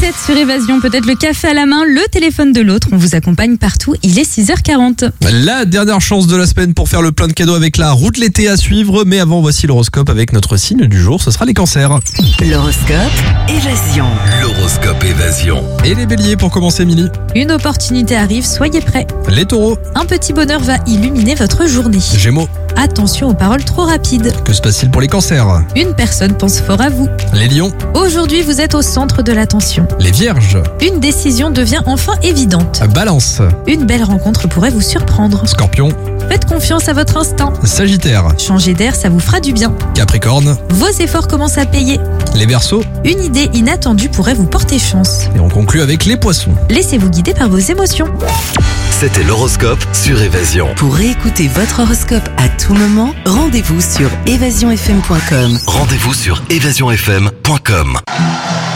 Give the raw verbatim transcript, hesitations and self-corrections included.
êtes sur Évasion, peut-être le café à la main, le téléphone de l'autre. On vous accompagne partout. Il est six heures quarante. La dernière chance de la semaine pour faire le plein de cadeaux avec la route l'été à suivre. Mais avant, voici l'horoscope avec notre signe du jour. Ce sera les cancers. L'horoscope Évasion. L'horoscope Évasion. Et les béliers pour commencer, Émilie. Une opportunité arrive, soyez prêts. Les taureaux. Un petit bonheur va illuminer votre journée. Gémeaux. Attention aux paroles trop rapides. Que se passe-t-il pour les cancers? Une personne pense fort à vous. Les lions. Aujourd'hui, vous êtes au centre de l'attention. Les vierges. Une décision devient enfin évidente. Balance. Une belle rencontre pourrait vous surprendre. Scorpion. Faites confiance à votre instinct. Sagittaire. Changer d'air, ça vous fera du bien. Capricorne. Vos efforts commencent à payer. Les verseaux. Une idée inattendue pourrait vous porter chance. Et on conclut avec les poissons. Laissez-vous guider par vos émotions. C'était l'horoscope sur Évasion. Pour réécouter votre horoscope à tout moment, rendez-vous sur évasion f m point com. Rendez-vous sur évasion f m point com.